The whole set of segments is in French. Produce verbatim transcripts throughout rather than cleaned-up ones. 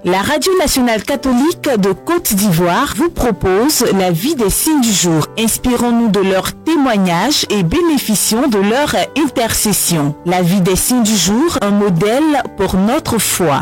La Radio nationale catholique de Côte d'Ivoire vous propose la vie des saints du jour. Inspirons-nous de leurs témoignages et bénéficions de leur intercession. La vie des saints du jour, un modèle pour notre foi.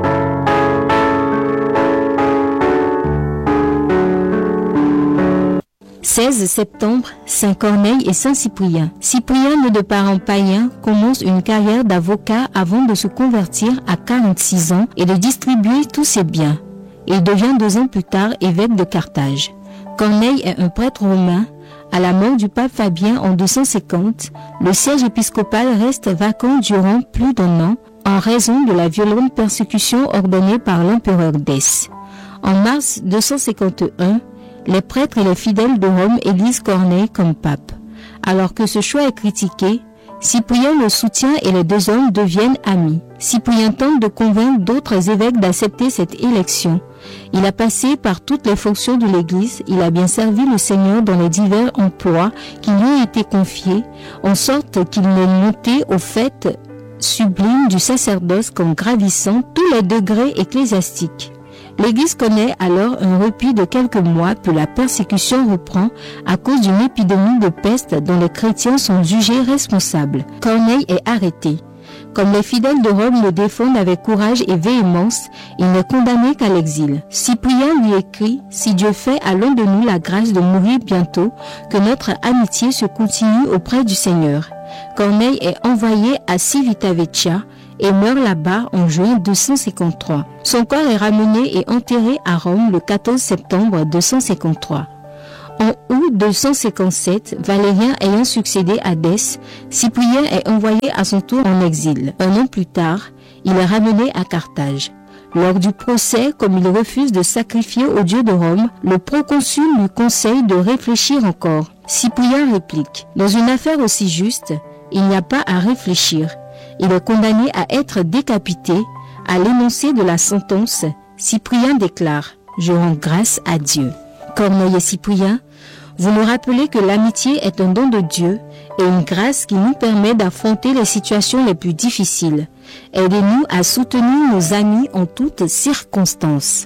seize septembre, Saint Corneille et Saint Cyprien. Cyprien, né de parents païens, commence une carrière d'avocat avant de se convertir à quarante-six ans et de distribuer tous ses biens. Il devient deux ans plus tard évêque de Carthage. Corneille est un prêtre romain. À la mort du pape Fabien en deux cent cinquante, le siège épiscopal reste vacant durant plus d'un an en raison de la violente persécution ordonnée par l'empereur Dèce. En mars deux cent cinquante et un, les prêtres et les fidèles de Rome élisent Corneille comme pape. Alors que ce choix est critiqué, Cyprien le soutient et les deux hommes deviennent amis. Cyprien tente de convaincre d'autres évêques d'accepter cette élection. Il a passé par toutes les fonctions de l'Église, il a bien servi le Seigneur dans les divers emplois qui lui ont été confiés, en sorte qu'il n'est monté au fait sublime du sacerdoce qu'en gravissant tous les degrés ecclésiastiques. L'Église connaît alors un repli de quelques mois, puis la persécution reprend à cause d'une épidémie de peste dont les chrétiens sont jugés responsables. Corneille est arrêté. Comme les fidèles de Rome le défendent avec courage et véhémence, il n'est condamné qu'à l'exil. Cyprien lui écrit « Si Dieu fait à l'un de nous la grâce de mourir bientôt, que notre amitié se continue auprès du Seigneur. » Corneille est envoyé à Civitavecchia et meurt là-bas en juin deux cent cinquante-trois. Son corps est ramené et enterré à Rome le quatorze septembre deux cent cinquante-trois. En août deux cent cinquante-sept, Valérien ayant succédé à Dèce, Cyprien est envoyé à son tour en exil. Un an plus tard, il est ramené à Carthage. Lors du procès, comme il refuse de sacrifier au dieu de Rome, le proconsul lui conseille de réfléchir encore. Cyprien réplique « Dans une affaire aussi juste, il n'y a pas à réfléchir. Il est condamné à être décapité. À l'énoncé de la sentence, Cyprien déclare « Je rends grâce à Dieu ». Corneille et Cyprien, vous nous rappelez que l'amitié est un don de Dieu et une grâce qui nous permet d'affronter les situations les plus difficiles. Aidez-nous à soutenir nos amis en toutes circonstances.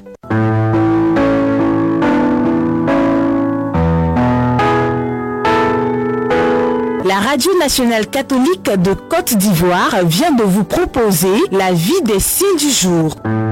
La Radio nationale catholique de Côte d'Ivoire vient de vous proposer la vie des saints du jour.